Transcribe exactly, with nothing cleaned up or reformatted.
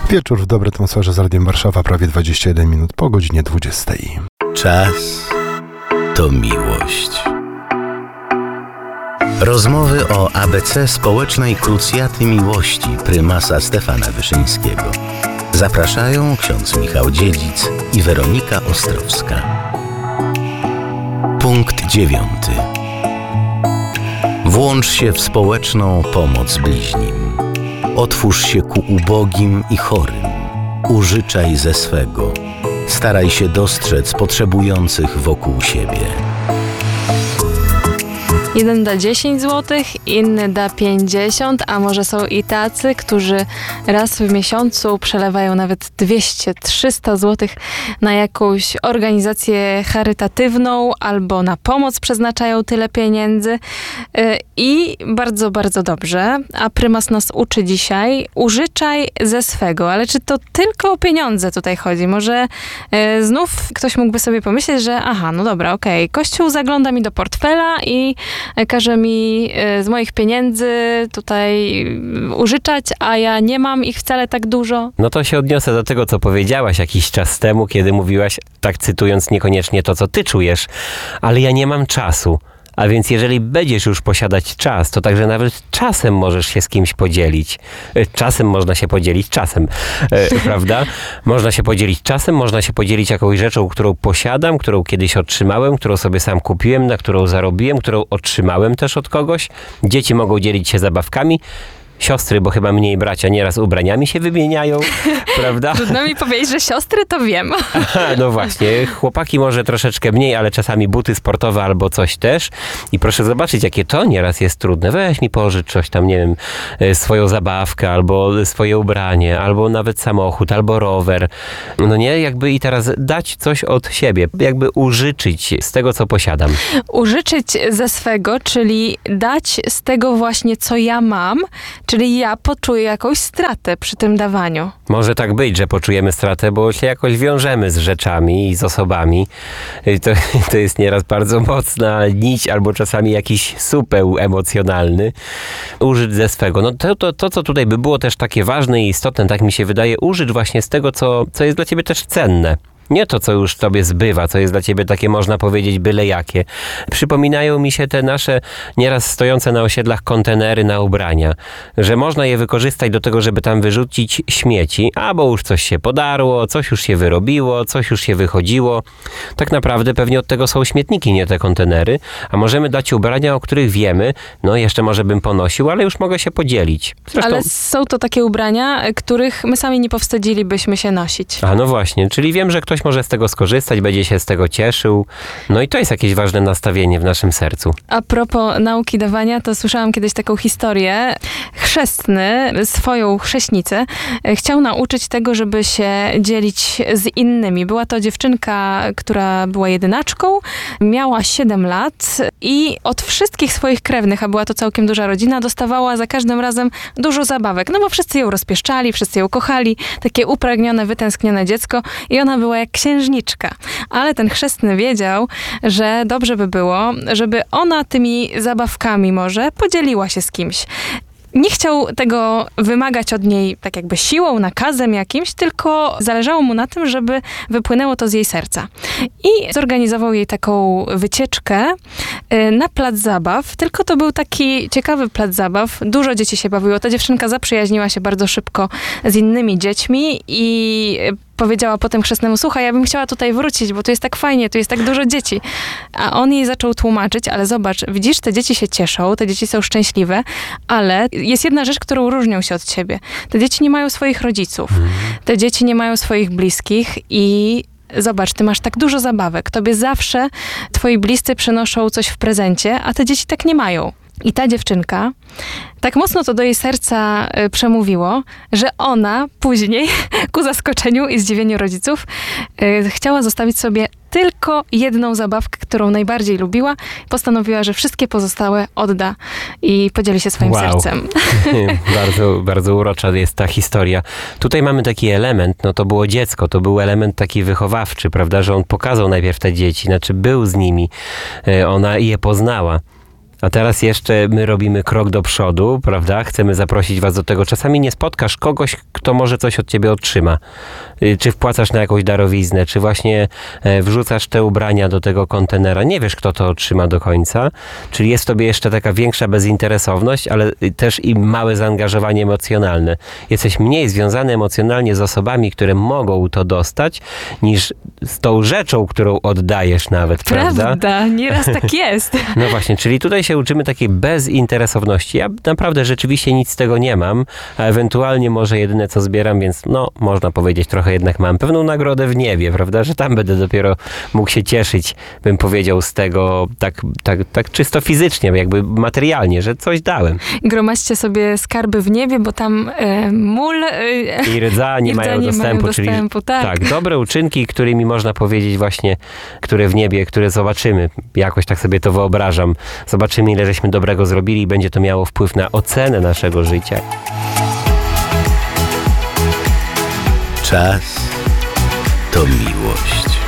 Wieczór w dobrej atmosferze z Radiem Warszawa, prawie dwadzieścia jeden minut po godzinie dwudziestej. Czas to miłość. Rozmowy o A B C społecznej krucjaty miłości prymasa Stefana Wyszyńskiego. Zapraszają ksiądz Michał Dziedzic i Weronika Ostrowska. Punkt dziewiąty. Włącz się w społeczną pomoc bliźnim. Otwórz się ku ubogim i chorym. Użyczaj ze swego. Staraj się dostrzec potrzebujących wokół siebie. Jeden da dziesięć złotych, inny da pięćdziesiąt, a może są i tacy, którzy raz w miesiącu przelewają nawet dwieście trzysta złotych na jakąś organizację charytatywną albo na pomoc przeznaczają tyle pieniędzy. I bardzo, bardzo dobrze. A prymas nas uczy dzisiaj, użyczaj ze swego. Ale czy to tylko o pieniądze tutaj chodzi? Może znów ktoś mógłby sobie pomyśleć, że aha, no dobra, okej, okay. Kościół zagląda mi do portfela i każe mi z moich pieniędzy tutaj użyczać, a ja nie mam ich wcale tak dużo. No to się odniosę do tego, co powiedziałaś jakiś czas temu, kiedy mówiłaś, tak cytując niekoniecznie to, co ty czujesz, ale ja nie mam czasu. A więc jeżeli będziesz już posiadać czas, to także nawet czasem możesz się z kimś podzielić. Czasem można się podzielić czasem, e, prawda? Można się podzielić czasem, można się podzielić jakąś rzeczą, którą posiadam, którą kiedyś otrzymałem, którą sobie sam kupiłem, na którą zarobiłem, którą otrzymałem też od kogoś. Dzieci mogą dzielić się zabawkami. Siostry, bo chyba mniej bracia nieraz ubraniami się wymieniają, prawda? Trudno mi powiedzieć, że siostry to wiem. Aha, no właśnie, chłopaki może troszeczkę mniej, ale czasami buty sportowe albo coś też. I proszę zobaczyć, jakie to nieraz jest trudne. Weź mi pożycz coś tam, nie wiem, swoją zabawkę, albo swoje ubranie, albo nawet samochód, albo rower. No nie, jakby i teraz dać coś od siebie, jakby użyczyć z tego, co posiadam. Użyczyć ze swego, czyli dać z tego właśnie, co ja mam, czyli ja poczuję jakąś stratę przy tym dawaniu. Może tak być, że poczujemy stratę, bo się jakoś wiążemy z rzeczami i z osobami. To, to jest nieraz bardzo mocna nić albo czasami jakiś supeł emocjonalny. Użyć ze swego. No to, to, to, co tutaj by było też takie ważne i istotne, tak mi się wydaje, użyć właśnie z tego, co, co jest dla ciebie też cenne. Nie to, co już tobie zbywa, co jest dla ciebie takie, można powiedzieć, byle jakie. Przypominają mi się te nasze nieraz stojące na osiedlach kontenery na ubrania, że można je wykorzystać do tego, żeby tam wyrzucić śmieci, albo już coś się podarło, coś już się wyrobiło, coś już się wychodziło. Tak naprawdę pewnie od tego są śmietniki, nie te kontenery, a możemy dać ubrania, o których wiemy, no jeszcze może bym ponosił, ale już mogę się podzielić. Zresztą... Ale są to takie ubrania, których my sami nie powstydzilibyśmy się nosić. A no właśnie, czyli wiem, że ktoś może z tego skorzystać, będzie się z tego cieszył. No i to jest jakieś ważne nastawienie w naszym sercu. A propos nauki dawania, to słyszałam kiedyś taką historię. Chrzestny swoją chrzestnicę chciał nauczyć tego, żeby się dzielić z innymi. Była to dziewczynka, która była jedynaczką, miała siedem lat i od wszystkich swoich krewnych, a była to całkiem duża rodzina, dostawała za każdym razem dużo zabawek. No bo wszyscy ją rozpieszczali, wszyscy ją kochali. Takie upragnione, wytęsknione dziecko i ona była jak księżniczka. Ale ten chrzestny wiedział, że dobrze by było, żeby ona tymi zabawkami może podzieliła się z kimś. Nie chciał tego wymagać od niej tak jakby siłą, nakazem jakimś, tylko zależało mu na tym, żeby wypłynęło to z jej serca. I zorganizował jej taką wycieczkę na plac zabaw, tylko to był taki ciekawy plac zabaw. Dużo dzieci się bawiło. Ta dziewczynka zaprzyjaźniła się bardzo szybko z innymi dziećmi i powiedziała potem chrzestnemu, słuchaj, ja bym chciała tutaj wrócić, bo tu jest tak fajnie, tu jest tak dużo dzieci. A on jej zaczął tłumaczyć, ale zobacz, widzisz, te dzieci się cieszą, te dzieci są szczęśliwe, ale jest jedna rzecz, którą różnią się od ciebie. Te dzieci nie mają swoich rodziców, te dzieci nie mają swoich bliskich i zobacz, ty masz tak dużo zabawek, tobie zawsze twoi bliscy przynoszą coś w prezencie, a te dzieci tak nie mają. I ta dziewczynka, tak mocno to do jej serca y, przemówiło, że ona później, ku zaskoczeniu i zdziwieniu rodziców, y, chciała zostawić sobie tylko jedną zabawkę, którą najbardziej lubiła. Postanowiła, że wszystkie pozostałe odda i podzieli się swoim wow. sercem. bardzo, bardzo urocza jest ta historia. Tutaj mamy taki element, no to było dziecko, to był element taki wychowawczy, prawda, że on pokazał najpierw te dzieci, znaczy był z nimi, y, ona je poznała. A teraz jeszcze my robimy krok do przodu, prawda? Chcemy zaprosić was do tego. Czasami nie spotkasz kogoś, kto może coś od ciebie otrzyma. Y, Czy wpłacasz na jakąś darowiznę, czy właśnie e, wrzucasz te ubrania do tego kontenera. Nie wiesz, kto to otrzyma do końca. Czyli jest w tobie jeszcze taka większa bezinteresowność, ale y, też i małe zaangażowanie emocjonalne. Jesteś mniej związany emocjonalnie z osobami, które mogą to dostać, niż z tą rzeczą, którą oddajesz nawet, prawda? Prawda, nieraz tak jest. No właśnie, czyli tutaj się uczymy takiej bezinteresowności. Ja naprawdę rzeczywiście nic z tego nie mam, a ewentualnie może jedyne co zbieram, więc no, można powiedzieć trochę jednak mam pewną nagrodę w niebie, prawda, że tam będę dopiero mógł się cieszyć, bym powiedział, z tego tak, tak, tak czysto fizycznie, jakby materialnie, że coś dałem. Gromadźcie sobie skarby w niebie, bo tam e, mól e, I rdza nie i rdza mają nie dostępu, mają czyli dostępu, tak. tak, dobre uczynki, którymi można powiedzieć właśnie, które w niebie, które zobaczymy, jakoś tak sobie to wyobrażam, zobaczymy ile żeśmy dobrego zrobili i będzie to miało wpływ na ocenę naszego życia. Czas to miłość.